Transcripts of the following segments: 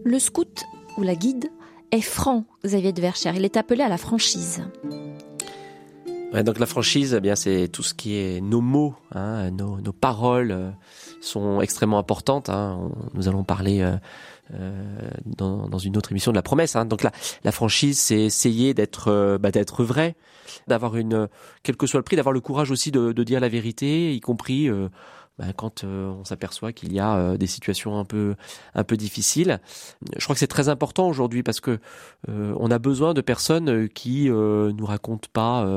Le scout ou la guide est franc, Xavier de Verschère. Il est appelé à la franchise. Ouais, donc la franchise, eh bien, c'est tout ce qui est nos mots, nos paroles sont extrêmement importantes. Nous allons parler dans une autre émission de la promesse. Donc la franchise, c'est essayer d'être vrai, d'avoir quel que soit le prix, d'avoir le courage aussi de dire la vérité, y compris quand on s'aperçoit qu'il y a des situations un peu difficiles. Je crois que c'est très important aujourd'hui parce que on a besoin de personnes qui nous racontent pas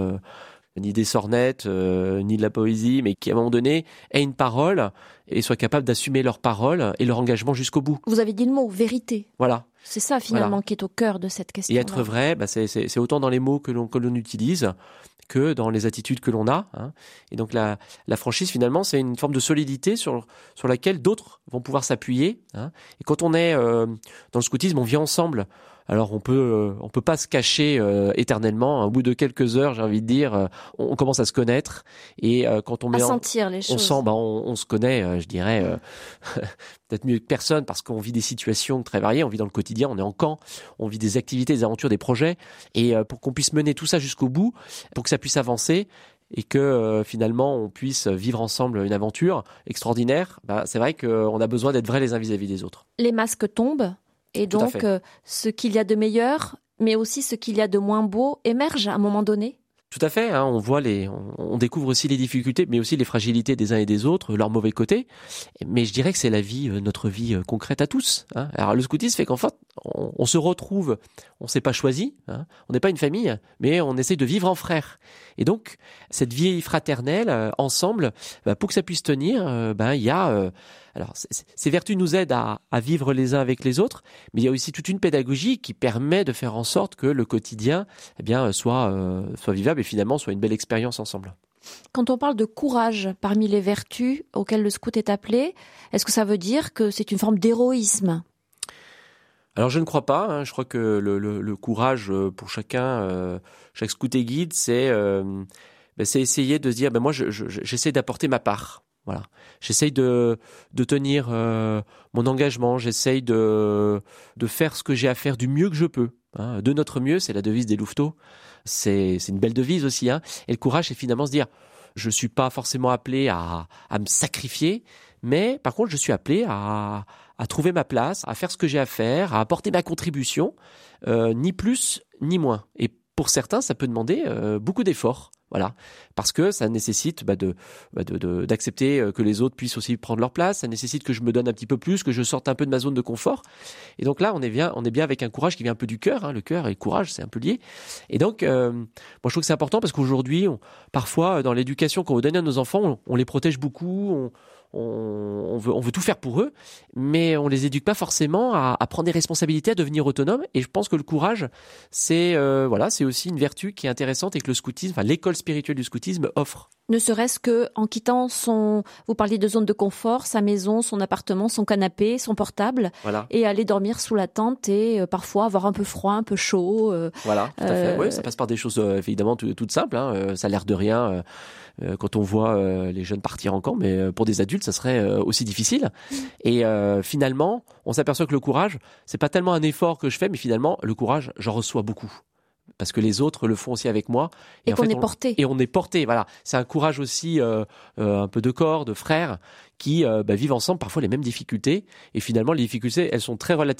ni des sornettes, ni de la poésie, mais qui à un moment donné aient une parole et soient capables d'assumer leur parole et leur engagement jusqu'au bout. Vous avez dit le mot vérité. Voilà. C'est ça finalement qui est au cœur de cette question. Et être vrai, c'est autant dans les mots que l'on utilise que dans les attitudes que l'on a. Et donc la franchise finalement, c'est une forme de solidité sur laquelle d'autres vont pouvoir s'appuyer. Et quand on est dans le scoutisme, on vit ensemble. Alors on peut pas se cacher éternellement. Au bout de quelques heures, j'ai envie de dire, on commence à se connaître et quand on met sentir les choses. On sent, on se connaît, je dirais peut-être mieux que personne parce qu'on vit des situations très variées. On vit dans le quotidien, on est en camp, on vit des activités, des aventures, des projets. Et pour qu'on puisse mener tout ça jusqu'au bout, pour que ça puisse avancer et que finalement on puisse vivre ensemble une aventure extraordinaire, c'est vrai qu'on a besoin d'être vrais les uns vis-à-vis des autres. Les masques tombent. Et donc, ce qu'il y a de meilleur, mais aussi ce qu'il y a de moins beau, émerge à un moment donné. Tout à fait. On voit on découvre aussi les difficultés, mais aussi les fragilités des uns et des autres, leurs mauvais côtés. Mais je dirais que c'est notre vie concrète à tous. Alors le scoutisme fait qu'en fait, on se retrouve, on s'est pas choisi, on n'est pas une famille, mais on essaie de vivre en frères. Et donc cette vie fraternelle ensemble, pour que ça puisse tenir, il y a alors, ces vertus nous aident à vivre les uns avec les autres, mais il y a aussi toute une pédagogie qui permet de faire en sorte que le quotidien, soit vivable et finalement soit une belle expérience ensemble. Quand on parle de courage parmi les vertus auxquelles le scout est appelé, est-ce que ça veut dire que c'est une forme d'héroïsme ? Alors je ne crois pas. Je crois que le courage pour chaque scout et guide, c'est essayer de se dire, moi j'essaie d'apporter ma part. Voilà. J'essaye de tenir mon engagement, j'essaye de faire ce que j'ai à faire du mieux que je peux. De notre mieux, c'est la devise des louveteaux. C'est une belle devise aussi. Et le courage, c'est finalement se dire, je suis pas forcément appelé à me sacrifier, mais par contre, je suis appelé à trouver ma place, à faire ce que j'ai à faire, à apporter ma contribution, ni plus ni moins. Et pour certains, ça peut demander beaucoup d'efforts. Voilà, parce que ça nécessite d'accepter que les autres puissent aussi prendre leur place. Ça nécessite que je me donne un petit peu plus, que je sorte un peu de ma zone de confort. Et donc là, on est bien avec un courage qui vient un peu du cœur. Le cœur et le courage, c'est un peu lié. Et donc, moi, je trouve que c'est important parce qu'aujourd'hui, parfois, dans l'éducation qu'on veut donner à nos enfants, on les protège beaucoup. On veut tout faire pour eux, mais on les éduque pas forcément à prendre des responsabilités, à devenir autonomes. Et je pense que le courage, c'est aussi une vertu qui est intéressante et que le scoutisme, l'école spirituelle du scoutisme offre. Ne serait-ce que en quittant vous parliez de zone de confort, sa maison, son appartement, son canapé, son portable, et aller dormir sous la tente et parfois avoir un peu froid, un peu chaud. Voilà, tout à fait. Oui, ça passe par des choses évidemment toutes simples. Ça a l'air de rien quand on voit les jeunes partir en camp, mais pour des adultes, ça serait aussi difficile. Et finalement, on s'aperçoit que le courage, c'est pas tellement un effort que je fais, mais finalement, le courage, j'en reçois beaucoup. Parce que les autres le font aussi avec moi. Et qu'on est porté. Et on est porté, voilà. C'est un courage aussi un peu de corps, de frères, qui vivent ensemble parfois les mêmes difficultés. Et finalement, les difficultés, elles sont très relatives.